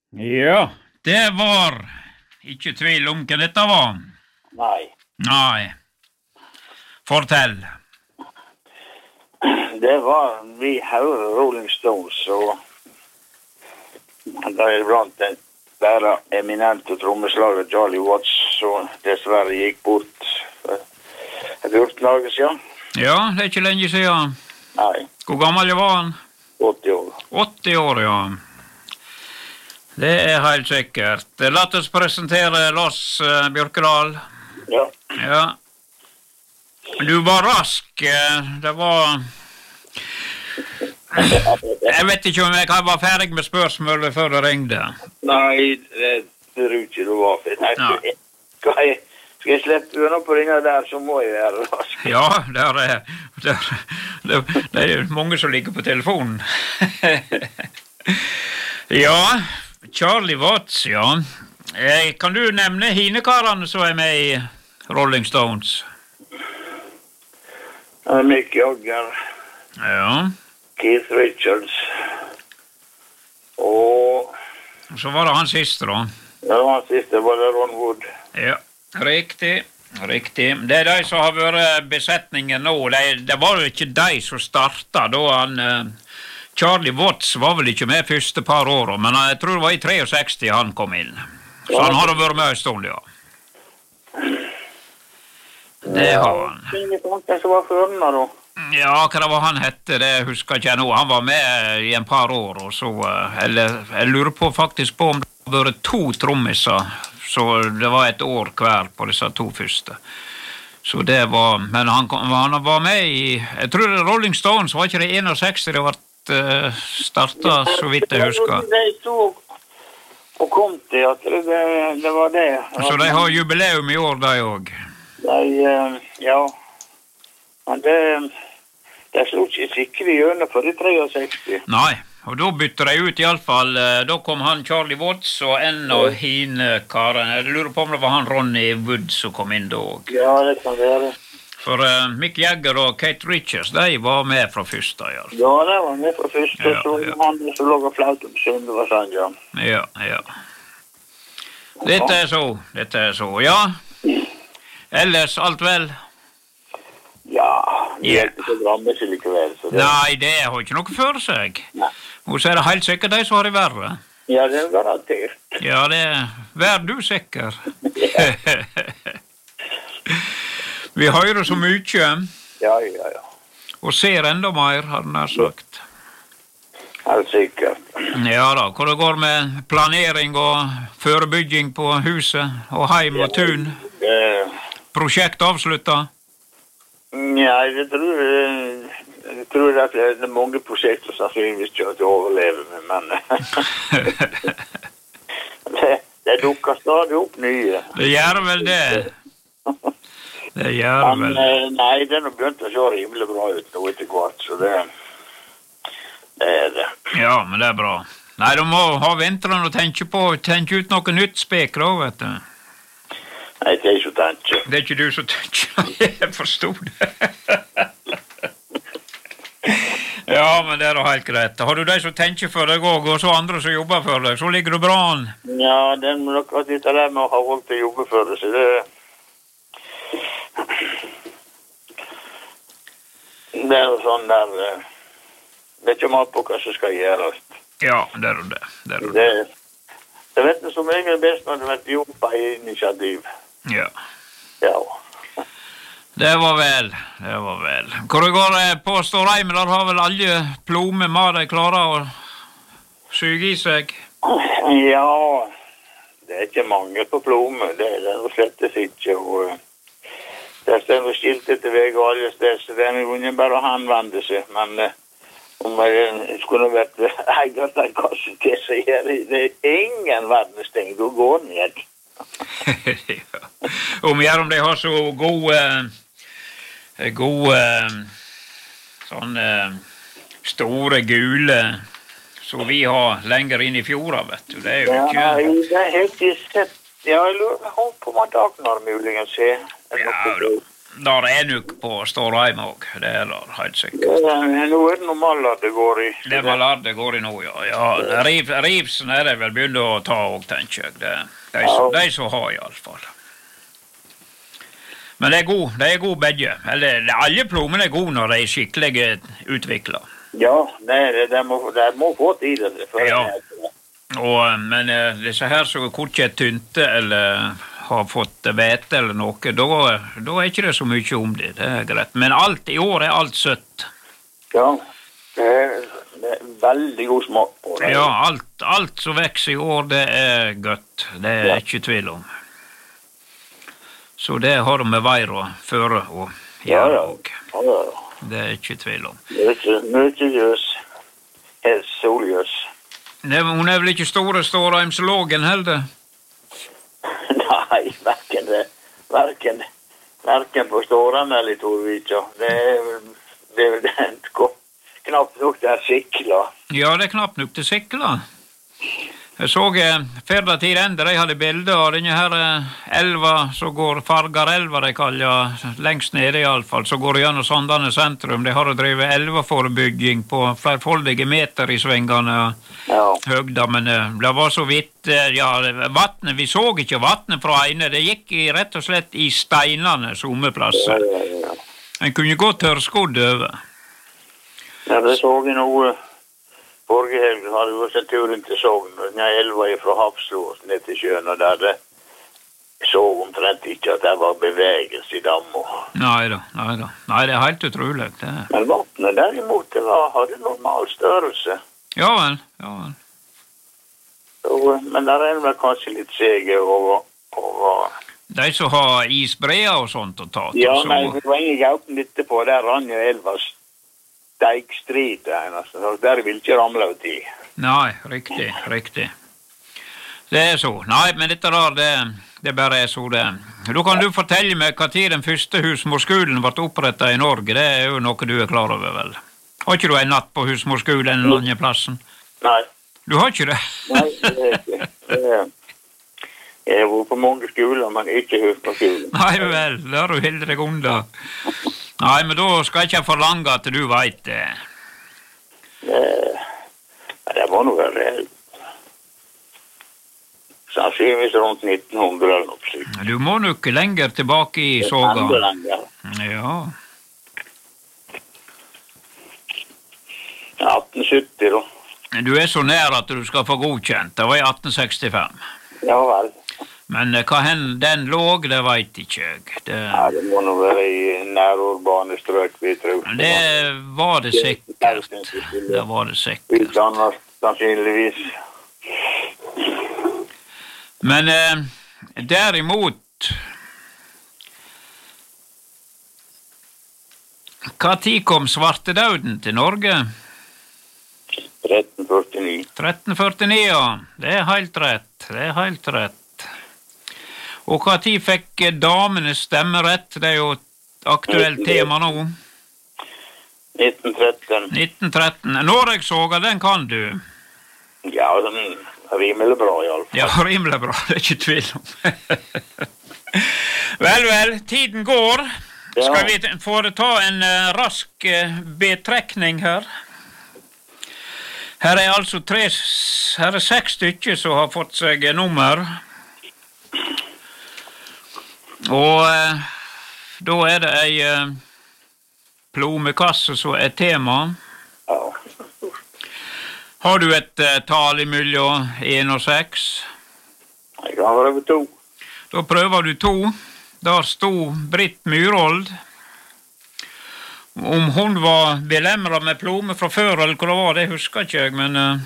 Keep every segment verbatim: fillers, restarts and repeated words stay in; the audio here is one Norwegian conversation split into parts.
Ja, det var ikke tvil om hva dette var. Nei. Nei. Fortell. Det var vi hører Rolling Stones, og det er blant den bare eminente trommeslager Charlie Watts, som dessverre gikk bort for fjorten dager siden. Ja, det er ikke lenge siden. Nei. Hvor gammel var han? åtti år. åtti år, ja. Det er helt sikkert. La oss presentere Lars uh, Bjørkedal. Ja. Ja. Du var rask. Det var... Jeg vet ikke om jeg var ferdig med spørsmålet før det ringde. Nei, det tror ikke du var. Nei, ja. skal, jeg, skal jeg slippe unna på denne der, så må jeg være rask. Ja, der er, der, det, det er mange som ligger på telefonen. Ja, Charlie Watts, ja. Kan du nevne hinekarene som er med i Rolling Stones? Mick Jagger. Ja. Keith Richards. Og... Så var det han siste, da. Ja, han siste var det Ron Wood. Ja, riktig. Riktig. Det er de som har vært besetningen nå. Det, det var jo ikke de som startet da han... Charlie Watts var vel ikke med første par år, men jeg tror det var i sekstitre han kom inn. Så han hadde vært med en stund, ja. Det har han. Det som var før meg, da. Ja, hva det var han hette, det husker ikke jeg nå. Han var med i en par år, og så... Eller, jeg lurer på faktisk på om det har vært to trommiser, så det var et år hver på disse to første. Så det var... Men han, han var med i... Jeg tror det Rolling Stones var ikke det sekstién det var startet, så vidt jeg husker. De stod og kom til at det, det var det. Så de har jubileum i år, de også? De, ja. Men det, det slo ikke sikkert i hjørnet for de sekstitre. Nei, og da bytte de ut i alle fall. Da kom han Charlie Watts og en av hine karen. Jeg lurer på om det var han Ronnie Wood som kom inn da også. Ja, det kan være. For uh, Mick Jagger og Keith Richards, de var med fra første, ja. Ja, de var med fra første, ja, så ja. Han som lå og flaute på søndag var sånn, ja. Ja, ja. Dette er så, dette er så, ja. Ellers, alt vel? Ja, det er ikke så bra med seg likevel. Så det... Nei, det har ikke noe for seg. Nei. Og så er det helt sikkert de som har det verre. Ja, det er garantert. Ja, det er... Vær du sikker. Ja. Vi hører så mye. Ja, ja, ja. Og ser enda mer, har den her sagt. Helt sikkert. Ja da, hvor det går med planering og forebygging på huset, og heim og tun. Det... Prosjekt avsluttet? Ja, jeg tror, jeg tror at det er mange prosjekter som sannsynligvis ikke har overleve med, men... det, det dukker stadig opp nye. Det gjør vel det. Det gjør men, vel. Nei, det er nok begynt å se rimelig bra ut nå etter hvert, så det, det er det. Ja, men det er bra. Nei, du må ha vinteren og tenke på, tenke ut noe nytt spek da, vet du. Nei, det er ikke å tenke. Det er ikke du som tenker, jeg forstod det. Ja, men det er da helt greit. Har du de som tenker for deg også, og så andre som jobber for deg, så ligger du bra an. Ja, det er nok at det der med å ha folk til å jobbe for deg, så det... Det er jo sånn der, det er ikke mat på hva som skal gjøres. Ja, det er jo det. Det er jo det. Det vet du som regel best når du vet jobba i initiativ. Ja. Ja. Det var vel, det var vel. Hvor det går på Stårheim, der har vel alle plomer med de klarer å suge i seg? Ja, det er ikke mange på plomer, det er det jo slettes ikke, og... Det er noe skiltet til vei og alle steder, så det er noe bare å henvende seg. Men uh, om jeg skulle vært eier en kasse til, så er det ingen verdens ting. Du går ned. Ja. Om jeg om de har så gode, gode sånne store gule som vi har lenger inn i fjorda, vet du. Det er jo ikke... Ja, det er helt i sett. Ja, jeg lurer på om at Agnar muligens er. Ja, da. Der er nok på Stårheim også, det er der helt sikkert. Ja, nå er det noe Mallard det går i. Det er Mallard det går i nå, ja. ja Riv, Rivsen er det vel begynner å ta også, tenker jeg. Det, de, ja. de som har i alle fall. Men det er god, det er god begge. Eller, alle plommene er gode når de er skikkelig utviklet. Ja, det er det. De må, de må få til det. Ja, og, men disse her som ikke er tynte, eller har fått hvete eller noe, da, da er ikke det så mye om det, det er greit. Men alt i år er alt søtt. Ja, det er, det er veldig god smak på det. Ja, alt, alt som vekser i år, det er godt. Det er ja. ikke tvil om. Så det har de med veier å føre og gjøre òg. Ja, ja. ja, ja. Det er ikke tvil om. Det er ikke mye jøs. Helst soljøs. Hun er vel ikke store Stårheimslågen heller? Nei, hverken det. Hverken, hverken på Stårheim eller i Torvika. Det er, det er vel den knapt nok til sikla. Ja, det er knapt nok til sikla. Jeg så eh, Ferda tid enda, de hadde bilder av denne her eh, elva som går, Fargarelva de kaller, lengst nede i alle fall, så går det gjennom Sandane sentrum. De har drevet elvaforebygging på flerfoldige meter i svingene ja. høgda, men eh, det var så vidt, eh, ja, vattnet, vi så ikke vattnet fra ene, det gikk i, rett og slett i steinene sommeplasser. Ja, ja, ja. En kunne gå tørrskodd over. Ja, det så jeg noe. Forrige helg hadde vi også en tur inn til Sogn, og den elva fra Hafslås ned til sjøen, og der det så omtrent ikke at det var bevegelse i dammen. Nei da, nei da. Nei, det er helt utrolig. Det er. Men vattnet derimot, det var, hadde normal størrelse. Ja vel, ja vel. Så, men der er vel kanskje litt sege over, over... De som har isbreer og sånt å ta til. Ja, så... nei, det var ingen gauten litt på, der rann jo elva steikstrid, så der vil ikke ramle ut i. Nei, riktig, riktig. Det er så. Nei, men dette der, det, det bare er så det. Da kan du fortelle meg hva tid den første husmorskolen ble opprettet i Norge. Det er jo noe du er klar over, vel? Har ikke du en natt på husmorskolen en eller annen plassen? Nei. Du har ikke det? Nei, det er ikke. Det er... Jeg har vært på mange skoler, men ikke husmorskolen. Nei vel, det har du helt deg unna. Nei, men da skal jeg ikke forlange at du vet det. Det, det var noe reelt. Sannsynligvis rundt nitten hundre eller noe slik. Du må nok lenger tilbake i såga. Enda lenger. Ja. atten sytti da. Du er så nær at du skal få godkjent. Det var i atten sekstifem. Ja vel. Men hva hen den låg, det vet ikke jeg. Det... Ja, det må nå være i nærurbane strøk, vi tror. Det var det sikkert. Det var det sikkert. Utdannet, sannsynligvis. Men eh, derimot... Hva tid kom svartedauden til Norge? tretten førtini. tretten førtini, ja. Det er helt rett. Det er helt rett. Og hva tid fikk damene stemmerett? Det er jo et aktuelt tema nå. nitten tretten. nitten tretten. Norgessoga, den kan du? Ja, den rimelig bra i alle fall. Ja, rimelig bra. Det er ikke tvil om. Vel, vel, tiden går. Ja. Skal vi få ta en uh, rask uh, betrekning her? Her er altså tre, her er seks stykker som har fått seg nummer. Og eh, da er det ei eh, plomekasse som er tema. Ja. Har du et eh, tal imellom en og seks? Jeg kan prøve to. Da prøver du to. Der stod Britt Myrold. Om hun var belemret med plomme fra før, eller hva det var, det husker ikke jeg, men uh,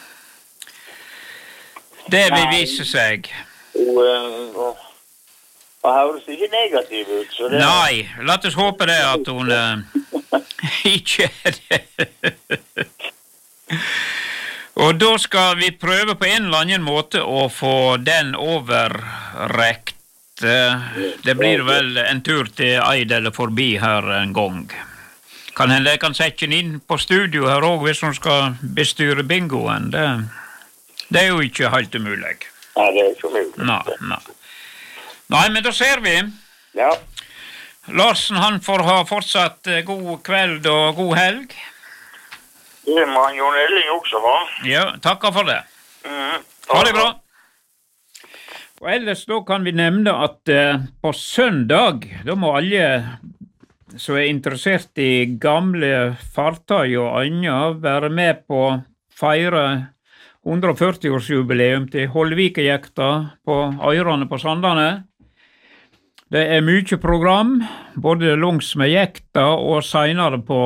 det vil vise seg. Og, uh, og høres ikke negativ ut, så det... Nei, la oss håpe det at hun uh, ikke er det. Og da skal vi prøve på en eller annen måte å få den overrekt. Det blir vel en tur til Eid eller forbi her en gang. Kan hende jeg kan sette den inn på studio her også hvis hun skal bestyre bingoen. Det, det er jo ikke helt umulig. Nei, det er ikke umulig. Nei, nei. Nei, men da ser vi. Ja. Larsen, han får ha fortsatt god kveld og god helg. Det må han Jon Elling også ha. Ja, takker for det. Mm. Ha det bra. Og ellers da kan vi nevne at uh, på søndag, da må alle som er interessert i gamle fartøy og annet være med på feire hundre og førti-årsjubileum til Hollvikejekta på Øyrene på Sandane. Det er mye program, både langs med jekta og senere på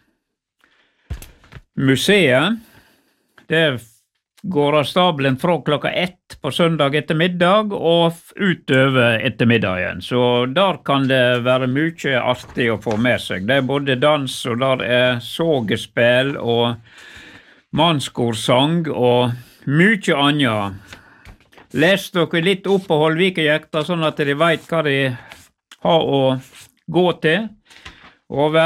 museet. Det går av stabelen fra klokka ett på søndag ettermiddag og utover ettermiddagen. Så der kan det være mye artig å få med seg. Det er både dans, og der er sågespill og mannskorsang og mye annet. Les dere litt opp på Hollvikejekta, sånn at de vet hva de har å gå til. Og